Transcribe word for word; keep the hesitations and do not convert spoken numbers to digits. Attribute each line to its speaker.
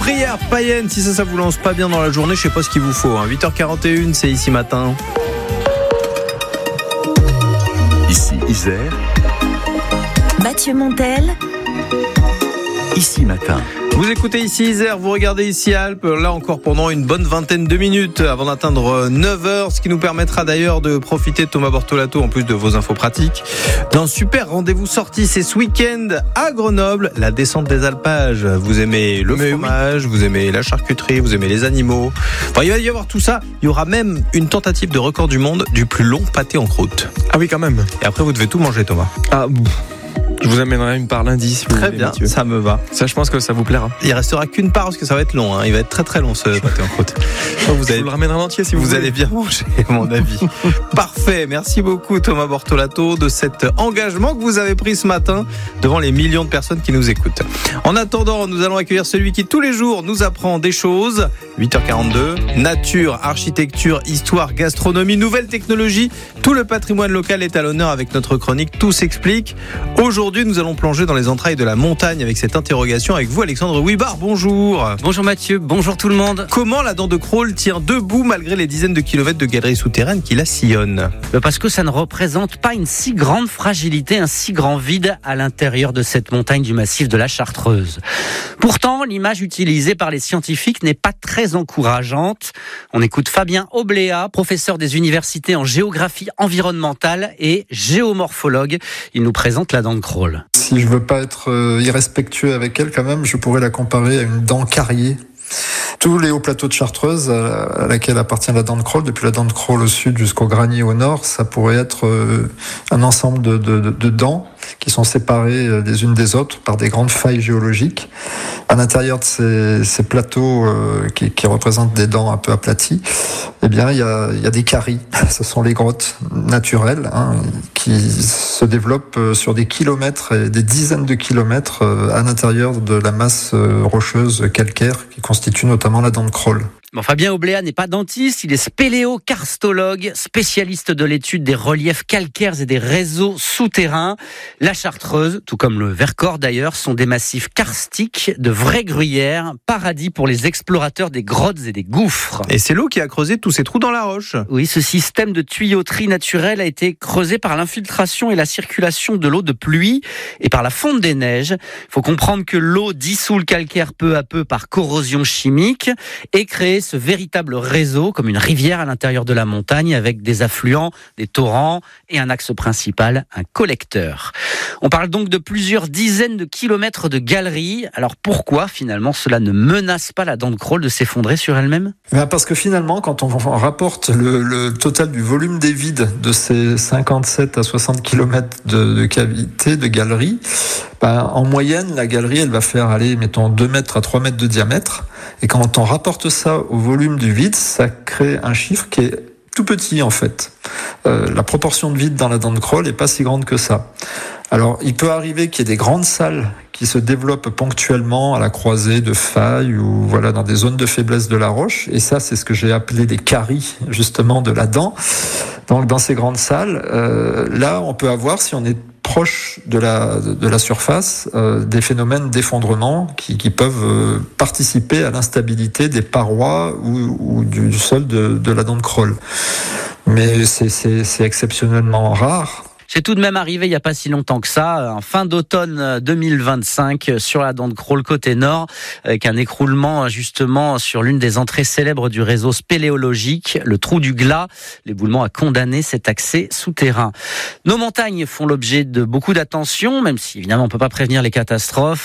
Speaker 1: prières païennes. Si ça, ça vous lance pas bien dans la journée, je sais pas ce qu'il vous faut. Hein. huit heures quarante et un, c'est Ici Matin.
Speaker 2: Ici Isère.
Speaker 3: Mathieu Montel.
Speaker 2: Ici Matin.
Speaker 1: Vous écoutez Ici Isère, vous regardez Ici Alpes, là encore pendant une bonne vingtaine de minutes avant d'atteindre neuf heures, ce qui nous permettra d'ailleurs de profiter de Thomas Bortolato, en plus de vos infos pratiques, d'un super rendez-vous sorti, c'est ce week-end à Grenoble, la descente des alpages. Vous aimez le Mais fromage, oui. Vous aimez la charcuterie, vous aimez les animaux, enfin il va y avoir tout ça. Il y aura même une tentative de record du monde du plus long pâté en croûte.
Speaker 4: Ah oui, quand même.
Speaker 1: Et après vous devez tout manger, Thomas.
Speaker 4: Ah bon. Je vous amènerai une part lundi si vous
Speaker 1: Très
Speaker 4: voulez,
Speaker 1: bien,
Speaker 4: Mathieu.
Speaker 1: Ça me va.
Speaker 4: Ça, je pense que ça vous plaira.
Speaker 1: Il restera qu'une part parce que ça va être long. Hein. Il va être très très long ce pâté en croûte.
Speaker 4: Vous allez... Je vous le ramènerai en entier si vous,
Speaker 1: vous
Speaker 4: voulez.
Speaker 1: allez bien manger, à mon avis. Parfait. Merci beaucoup Thomas Bortolato de cet engagement que vous avez pris ce matin devant les millions de personnes qui nous écoutent. En attendant, nous allons accueillir celui qui tous les jours nous apprend des choses. huit heures quarante-deux. Nature, architecture, histoire, gastronomie, nouvelles technologies. Tout le patrimoine local est à l'honneur avec notre chronique Tout s'explique. Aujourd'hui, nous allons plonger dans les entrailles de la montagne avec cette interrogation avec vous, Alexandre Ouibard. Bonjour.
Speaker 5: Bonjour Mathieu, bonjour tout le monde.
Speaker 1: Comment la dent de Crolles tient debout malgré les dizaines de kilomètres de galeries souterraines qui la sillonnent ?
Speaker 5: Parce que ça ne représente pas une si grande fragilité, un si grand vide à l'intérieur de cette montagne du massif de la Chartreuse. Pourtant, l'image utilisée par les scientifiques n'est pas très encourageante. On écoute Fabien Obléa, professeur des universités en géographie environnementale et géomorphologue. Il nous présente la dent de Crolles.
Speaker 6: Si je veux pas être irrespectueux avec elle, quand même, je pourrais la comparer à une dent carriée. Tous les hauts plateaux de Chartreuse, à laquelle appartient la dent de Crolles, depuis la dent de Crolles au sud jusqu'au Granier au nord, ça pourrait être un ensemble de, de, de dents qui sont séparées des unes des autres par des grandes failles géologiques. À l'intérieur de ces, ces plateaux euh, qui, qui représentent des dents un peu aplaties, eh bien, il y a, il y a des caries. Ce sont les grottes naturelles hein, qui se développent sur des kilomètres et des dizaines de kilomètres à l'intérieur de la masse rocheuse calcaire qui constitue notamment la dent de Crolles.
Speaker 5: Bon, Fabien Obléa n'est pas dentiste, il est spéléokarstologue, spécialiste de l'étude des reliefs calcaires et des réseaux souterrains. La Chartreuse, tout comme le Vercors d'ailleurs, sont des massifs karstiques de vraies gruyères, paradis pour les explorateurs des grottes et des gouffres.
Speaker 1: Et c'est l'eau qui a creusé tous ces trous dans la roche.
Speaker 5: Oui, ce système de tuyauterie naturelle a été creusé par l'infiltration et la circulation de l'eau de pluie et par la fonte des neiges. Il faut comprendre que l'eau dissout le calcaire peu à peu par corrosion chimique et crée ce véritable réseau comme une rivière à l'intérieur de la montagne avec des affluents, des torrents et un axe principal, un collecteur. On parle donc de plusieurs dizaines de kilomètres de galeries. Alors pourquoi finalement cela ne menace pas la dent de Crolles de s'effondrer sur elle-même ?
Speaker 6: Ben parce que finalement quand on rapporte le, le total du volume des vides de ces cinquante-sept à soixante kilomètres de, de cavité, de galeries, ben en moyenne la galerie elle va faire aller mettons deux mètres à trois mètres de diamètre. Et quand on rapporte ça au volume du vide, ça crée un chiffre qui est tout petit en fait. Euh, la proportion de vide dans la dent de Crolles n'est pas si grande que ça. Alors il peut arriver qu'il y ait des grandes salles qui se développent ponctuellement à la croisée de failles ou voilà dans des zones de faiblesse de la roche. Et ça c'est ce que j'ai appelé des caries justement de la dent. Donc dans ces grandes salles, euh, là on peut avoir, si on est proche de la, de la surface, euh, des phénomènes d'effondrement qui, qui peuvent euh, participer à l'instabilité des parois ou, ou du, du sol de, de la dent de Crolles. Mais c'est, c'est, c'est exceptionnellement rare.
Speaker 5: C'est tout de même arrivé il n'y a pas si longtemps que ça, en fin d'automne deux mille vingt-cinq, sur la dent de Crolles côté nord, avec un écroulement justement sur l'une des entrées célèbres du réseau spéléologique, le trou du Glas. L'éboulement a condamné cet accès souterrain. Nos montagnes font l'objet de beaucoup d'attention, même si évidemment on ne peut pas prévenir les catastrophes.